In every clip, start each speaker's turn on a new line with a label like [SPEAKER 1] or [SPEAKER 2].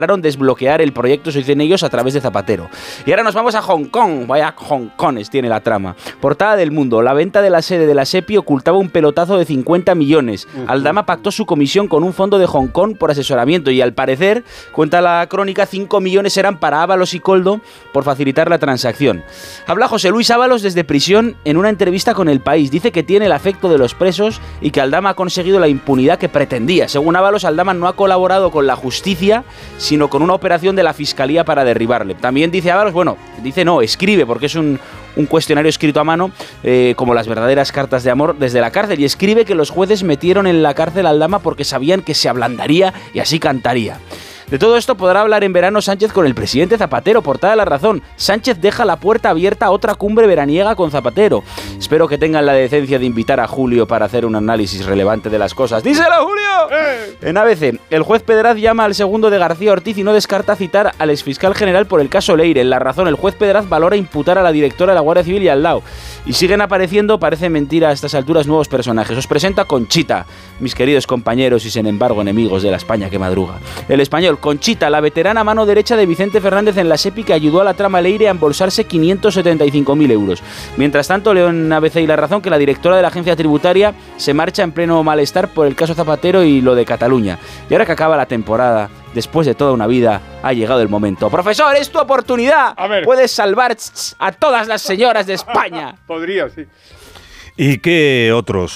[SPEAKER 1] desbloquear el proyecto, eso dicen ellos, a través de Zapatero. Y ahora nos vamos a Hong Kong. Vaya Hong Kongs tiene la trama. Portada del Mundo. La venta de la sede de la SEPI ocultaba un pelotazo de 50 millones. Aldama pactó su comisión con un fondo de Hong Kong por asesoramiento y al parecer, cuenta la crónica, 5 millones eran para Ábalos y Koldo por facilitar la transacción. Habla José Luis Ábalos desde prisión en una entrevista con El País. Dice que tiene el afecto de los presos y que Aldama ha conseguido la impunidad que pretendía. Según Ábalos, Aldama no ha colaborado con la justicia, sino con una operación de la Fiscalía para derribarle. También dice Ábalos, escribe, porque es un cuestionario escrito a mano, como las verdaderas cartas de amor, desde la cárcel, y escribe que los jueces metieron en la cárcel a Aldama porque sabían que se ablandaría y así cantaría. De todo esto podrá hablar en verano Sánchez con el presidente Zapatero. Portada de La Razón. Sánchez deja la puerta abierta a otra cumbre veraniega con Zapatero. Espero que tengan la decencia de invitar a Julio para hacer un análisis relevante de las cosas. ¡Díselo, Julio! En ABC, el juez Pedraz llama al segundo de García Ortiz y no descarta citar al exfiscal general por el caso Leire. En La Razón, el juez Pedraz valora imputar a la directora de la Guardia Civil y al Lao. Y siguen apareciendo, parece mentira a estas alturas, nuevos personajes. Os presento a Conchita, mis queridos compañeros y sin embargo enemigos de la España que madruga. El Español. Conchita, la veterana mano derecha de Vicente Fernández en la SEPI, que ayudó a la trama Leire a embolsarse 575.000 euros. Mientras tanto, leo en ABC y La Razón que la directora de la agencia tributaria se marcha en pleno malestar por el caso Zapatero y lo de Cataluña. Y ahora que acaba la temporada, después de toda una vida, ha llegado el momento. Profesor, es tu oportunidad. Puedes salvar a todas las señoras de España.
[SPEAKER 2] Podría, sí.
[SPEAKER 3] ¿Y qué otros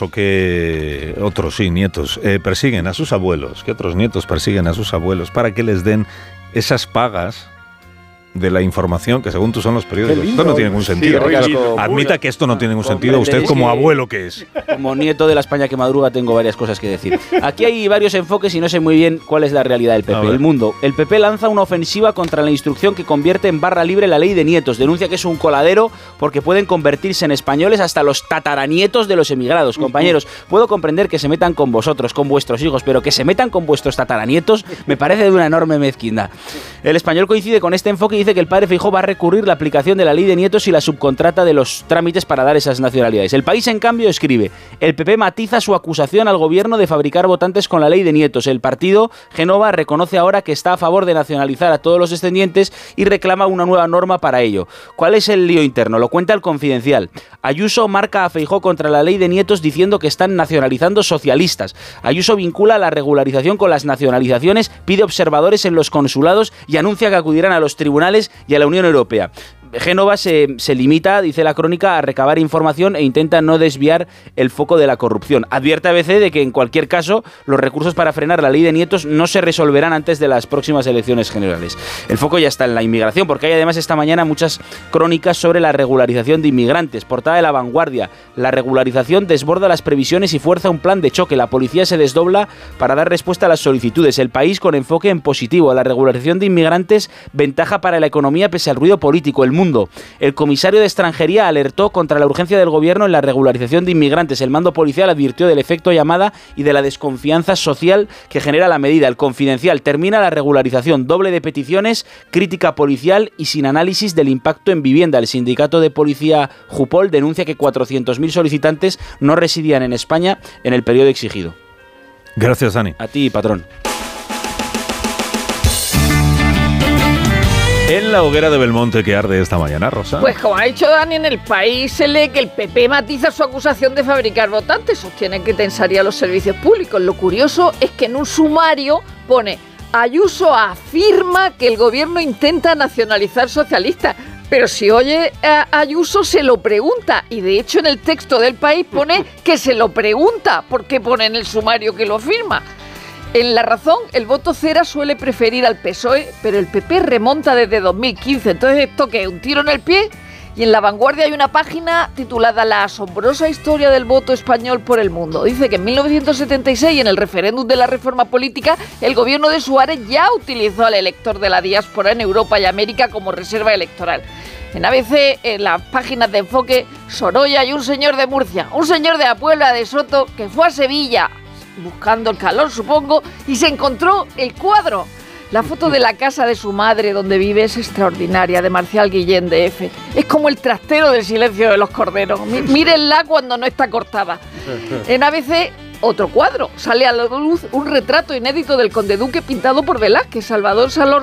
[SPEAKER 3] nietos persiguen a sus abuelos? ¿Qué otros nietos persiguen a sus abuelos para que les den esas pagas de la información que según tú son los periódicos? Esto no tiene ningún sentido. Sí, admita que esto no tiene ningún sentido. Usted como abuelo que es.
[SPEAKER 1] Como nieto de la España que madruga tengo varias cosas que decir. Aquí hay varios enfoques y no sé muy bien cuál es la realidad del PP. El Mundo. El PP lanza una ofensiva contra la instrucción que convierte en barra libre la ley de nietos. Denuncia que es un coladero porque pueden convertirse en españoles hasta los tataranietos de los emigrados. Compañeros, puedo comprender que se metan con vosotros, con vuestros hijos, pero que se metan con vuestros tataranietos me parece de una enorme mezquindad. El Español coincide con este enfoque y dice que el padre Feijóo va a recurrir la aplicación de la ley de nietos y la subcontrata de los trámites para dar esas nacionalidades. El País, en cambio, escribe: el PP matiza su acusación al gobierno de fabricar votantes con la ley de nietos. El partido Génova reconoce ahora que está a favor de nacionalizar a todos los descendientes y reclama una nueva norma para ello. ¿Cuál es el lío interno? Lo cuenta El Confidencial. Ayuso marca a Feijóo contra la ley de nietos diciendo que están nacionalizando socialistas. Ayuso vincula la regularización con las nacionalizaciones, pide observadores en los consulados y anuncia que acudirán a los tribunales y a la Unión Europea. Génova se limita, dice la crónica, a recabar información e intenta no desviar el foco de la corrupción. Advierte ABC de que en cualquier caso los recursos para frenar la ley de nietos no se resolverán antes de las próximas elecciones generales. El foco ya está en la inmigración, porque hay además esta mañana muchas crónicas sobre la regularización de inmigrantes. Portada de La Vanguardia: la regularización desborda las previsiones y fuerza un plan de choque. La policía se desdobla para dar respuesta a las solicitudes. El País, con enfoque en positivo: la regularización de inmigrantes, ventaja para la economía pese al ruido político. El Mundo: el comisario de Extranjería alertó contra la urgencia del gobierno en la regularización de inmigrantes. El mando policial advirtió del efecto llamada y de la desconfianza social que genera la medida. El Confidencial: termina la regularización, doble de peticiones, crítica policial y sin análisis del impacto en vivienda. El sindicato de policía Jupol denuncia que 400.000 solicitantes no residían en España en el periodo exigido.
[SPEAKER 3] Gracias, Dani.
[SPEAKER 1] A ti, patrón.
[SPEAKER 3] En la hoguera de Belmonte que arde esta mañana, Rosa.
[SPEAKER 4] Pues como ha dicho Dani, en El País se lee que el PP matiza su acusación de fabricar votantes. Sostiene que tensaría los servicios públicos. Lo curioso es que en un sumario pone: Ayuso afirma que el gobierno intenta nacionalizar socialistas. Pero si oye a Ayuso se lo pregunta, y de hecho en el texto del País pone que se lo pregunta, porque pone en el sumario que lo afirma. En La Razón, el voto cera suele preferir al PSOE, pero el PP remonta desde 2015. Entonces, ¿esto qué es? ¿Un tiro en el pie? Y en La Vanguardia hay una página titulada La asombrosa historia del voto español por el mundo. Dice que en 1976, en el referéndum de la reforma política, el gobierno de Suárez ya utilizó al elector de la diáspora en Europa y América como reserva electoral. En ABC, en las páginas de enfoque, Sorolla y un señor de Murcia, un señor de la Puebla de Soto, que fue a Sevilla buscando el calor, supongo, y se encontró el cuadro. La foto de la casa de su madre donde vive es extraordinaria, de Marcial Guillén de F. Es como el trastero del silencio de los corderos. Mírenla cuando no está cortada. En ABC, otro cuadro. Sale a la luz un retrato inédito del conde duque pintado por Velázquez. Salvador Salor